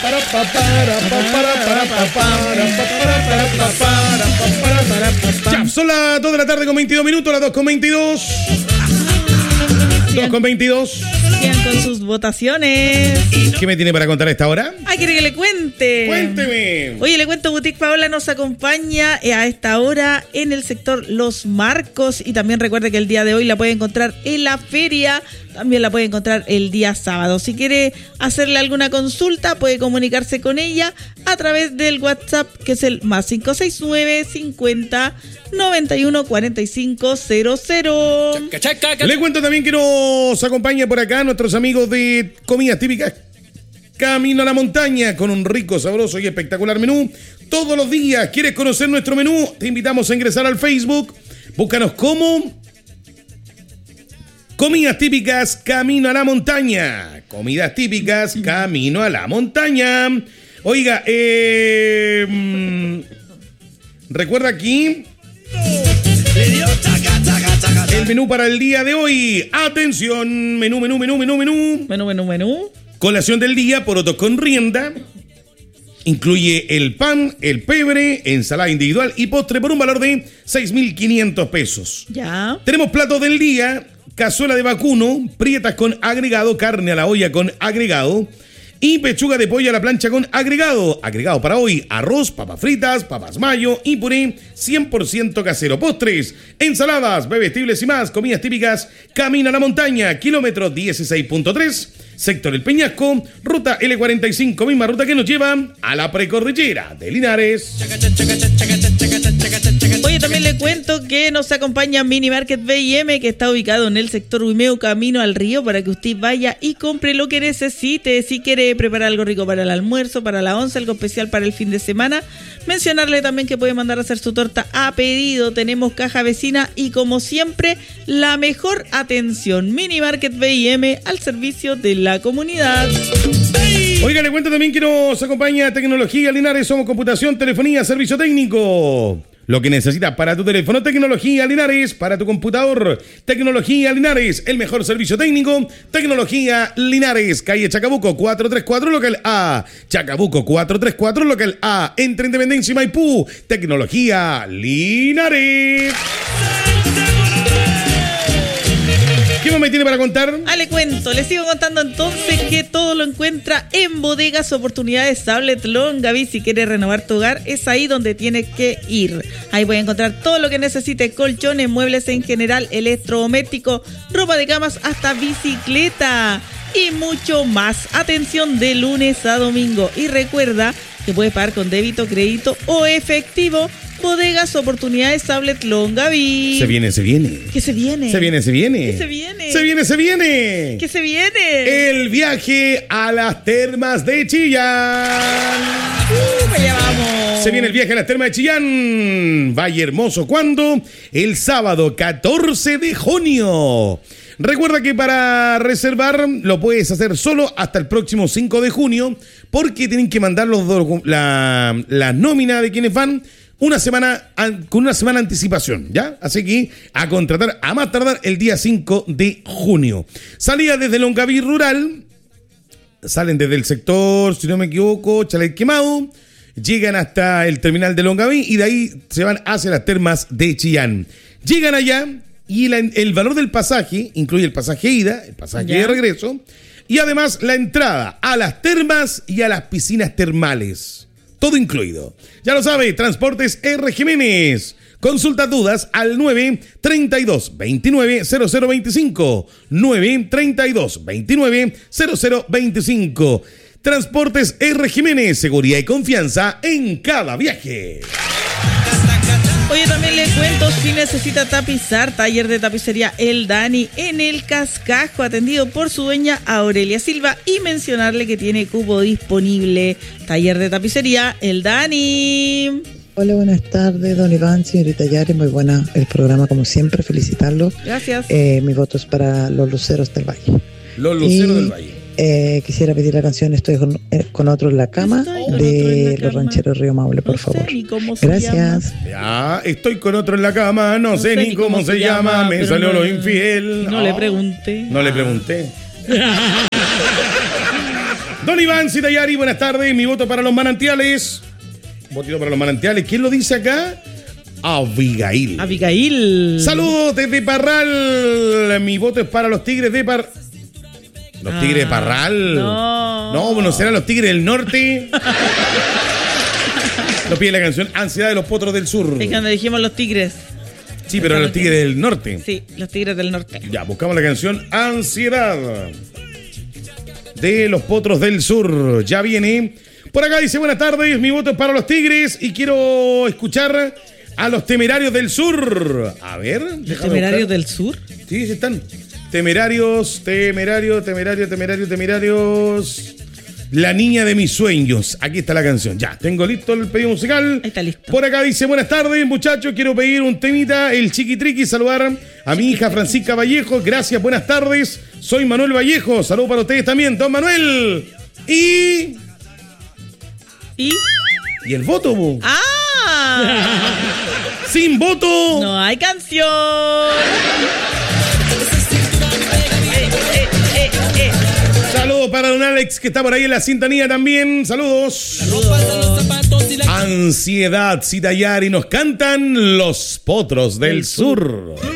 Ya, son las 2 de la tarde con 22 minutos, las 2 con 22. 2 con 22. Sigan con sus votaciones. ¿Qué me tiene para contar a esta hora? Ay, quiere que le cuente. Cuénteme. Oye, le cuento, Boutique Paola nos acompaña a esta hora en el sector Los Marcos. Y también recuerde que el día de hoy la puede encontrar en la feria. También la puede encontrar el día sábado. Si quiere hacerle alguna consulta, puede comunicarse con ella a través del WhatsApp, que es el más 569 50 91 45 00. Le cuento también que nos acompaña por acá nuestros amigos de Comidas Típicas Camino a la Montaña, con un rico, sabroso y espectacular menú todos los días. ¿Quieres conocer nuestro menú? Te invitamos a ingresar al Facebook. Búscanos como Comidas Típicas Camino a la Montaña. Comidas Típicas Camino a la Montaña. Oiga, recuerda aquí el menú para el día de hoy. Atención, menú. Menú. Colación del día, porotos con rienda. Incluye el pan, el pebre, ensalada individual y postre por un valor de 6.500 pesos. Ya. Tenemos platos del día: cazuela de vacuno, prietas con agregado, carne a la olla con agregado y pechuga de pollo a la plancha con agregado. Agregado para hoy: arroz, papas fritas, papas mayo y puré 100% casero. Postres, ensaladas, bebestibles y más. Comidas Típicas Camino a la Montaña, kilómetro 16.3, sector El Peñasco, ruta L45, misma ruta que nos lleva a la precordillera de Linares. Oye, también le cuento que nos acompaña Mini Market B&M, que está ubicado en el sector Huimeo, camino al río, para que usted vaya y compre lo que necesite. Si quiere preparar algo rico para el almuerzo, para la once, algo especial para el fin de semana, mencionarle también que puede mandar a hacer su torta a pedido. Tenemos caja vecina y, como siempre, la mejor atención. Mini Market B&M, al servicio de la comunidad. Oiga, le cuento también que nos acompaña Tecnología Linares. Somos computación, telefonía, servicio técnico. Lo que necesitas para tu teléfono, Tecnología Linares. Para tu computador, Tecnología Linares. El mejor servicio técnico, Tecnología Linares. Calle Chacabuco 434, local A. Chacabuco 434, local A. Entre Independencia y Maipú. Tecnología Linares. ¿Qué más me tiene para contar? Le cuento, les sigo contando entonces que todo lo encuentra en Bodegas Oportunidades Tablet Longaví. Si quieres renovar tu hogar, es ahí donde tienes que ir. Ahí puedes encontrar todo lo que necesites: colchones, muebles en general, electrodoméstico, ropa de camas, hasta bicicleta y mucho más. Atención de lunes a domingo. Y recuerda que puedes pagar con débito, crédito o efectivo. Bodegas Oportunidades Tablet Longaví. Se viene. ¿Qué se viene? Se viene. ¿Qué se viene? Se viene. ¿Qué se viene? El viaje a las termas de Chillán. Allá vamos. Se viene el viaje a las termas de Chillán. Valle Hermoso, ¿cuándo? El sábado 14 de junio. Recuerda que para reservar lo puedes hacer solo hasta el próximo 5 de junio, porque tienen que mandar la nómina de quienes van con una semana de anticipación, ¿ya? Así que a contratar a más tardar el día 5 de junio. Salida desde Longaví Rural, salen desde el sector, si no me equivoco, Chalet Quemado, llegan hasta el terminal de Longaví y de ahí se van hacia las termas de Chillán. Llegan allá y el valor del pasaje incluye el pasaje ida, el pasaje de regreso y además la entrada a las termas y a las piscinas termales. Todo incluido. Ya lo sabe, Transportes R. Jiménez. Consulta dudas al 932-29-0025. 932-29-0025. Transportes R. Jiménez. Seguridad y confianza en cada viaje. Oye, también le cuento, si necesita tapizar, taller de tapicería El Dani en el Cascajo, atendido por su dueña Aurelia Silva, y mencionarle que tiene cupo disponible. Taller de tapicería El Dani. Hola, buenas tardes, don Iván, señorita Yari, muy buena el programa como siempre, felicitarlo. Gracias. Mi voto es para los Luceros del Valle. Los Luceros del Valle. Quisiera pedir la canción Estoy con otro en la cama de Los Rancheros Río Maule, por favor. Gracias. Ya, estoy con otro en la cama, no sé ni cómo se llama, me salió lo infiel. No le pregunté. No le pregunté. Don Iván Citayari, buenas tardes. Mi voto para los manantiales. Votito para los manantiales. ¿Quién lo dice acá? Abigail. Abigail. Saludos desde Parral. Mi voto es para los Tigres de Parral. ¿Los Tigres de Parral? No, bueno, serán los Tigres del Norte. Nos pide la canción Ansiedad de los Potros del Sur. Es cuando dijimos los Tigres. Sí, pero los Tigres del Norte. Sí, los Tigres del Norte. Ya, buscamos la canción Ansiedad de los Potros del Sur. Ya viene. Por acá dice, buenas tardes, mi voto es para los Tigres y quiero escuchar a los Temerarios del Sur. A ver. ¿Los Temerarios del Sur? Sí, están. Temerarios. La niña de mis sueños. Aquí está la canción. Ya, tengo listo el pedido musical. Ahí está listo. Por acá dice, buenas tardes, muchachos. Quiero pedir un temita, el Chiquitriqui. Saludar a mi hija Francisca Vallejo. Gracias, buenas tardes. Soy Manuel Vallejo. Saludos para ustedes también, don Manuel. ¿Y el voto, bu? Sin voto no hay canción. Saludos para don Alex, que está por ahí en la sintonía también. Saludos. Ansiedad, Citayari, nos cantan los Potros del Sur.